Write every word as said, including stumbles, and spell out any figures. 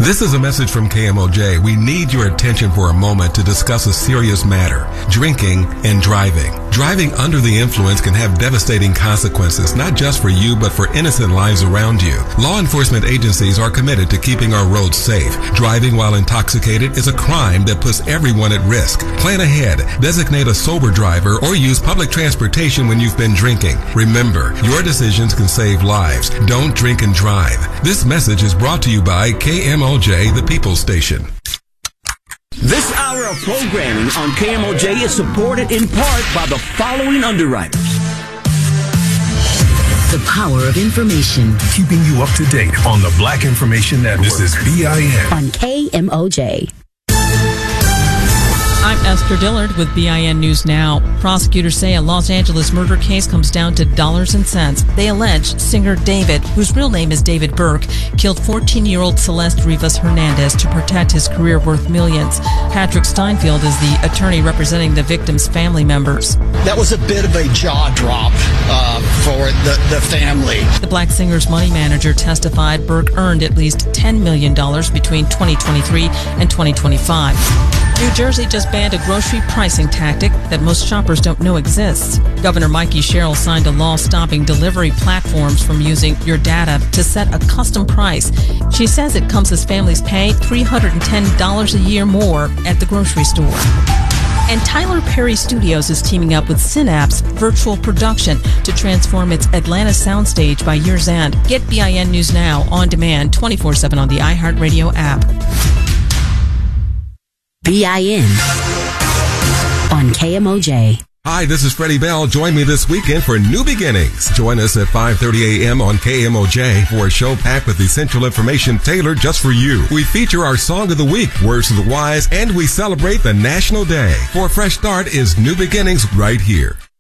This is a message from K M O J. We need your attention for a moment to discuss a serious matter: drinking and driving. Driving under the influence can have devastating consequences, not just for you, but for innocent lives around you. Law enforcement agencies are committed to keeping our roads safe. Driving while intoxicated is a crime that puts everyone at risk. Plan ahead, designate a sober driver, or use public transportation when you've been drinking. Remember, your decisions can save lives. Don't drink and drive. This message is brought to you by K M O J, the People's Station. This hour of programming on K M O J is supported in part by the following underwriters. The power of information. Keeping you up to date on the Black Information Network. This is B I N. On K M O J. I'm Esther Dillard with B I N News Now. Prosecutors say a Los Angeles murder case comes down to dollars and cents. They allege singer David, whose real name is David Burke, killed fourteen-year-old Celeste Rivas Hernandez to protect his career worth millions. Patrick Steinfeld is the attorney representing the victim's family members. That was a bit of a jaw drop uh, for the, the family. The black singer's money manager testified Burke earned at least ten million dollars between twenty twenty-three and twenty twenty-five. New Jersey just banned a grocery pricing tactic that most shoppers don't know exists. Governor Mikey Sherrill signed a law stopping delivery platforms from using your data to set a custom price. She says it comes as families pay three hundred ten dollars a year more at the grocery store. And Tyler Perry Studios is teaming up with Synapse Virtual Production to transform its Atlanta soundstage by year's end. Get B I N News Now on demand twenty-four seven on the iHeartRadio app. B I N on K M O J. Hi, this is Freddie Bell. Join me this weekend for New Beginnings. Join us at five thirty a.m. on K M O J for a show packed with essential information tailored just for you. We feature our Song of the Week, Words of the Wise, and we celebrate the National Day. For a fresh start is New Beginnings right here.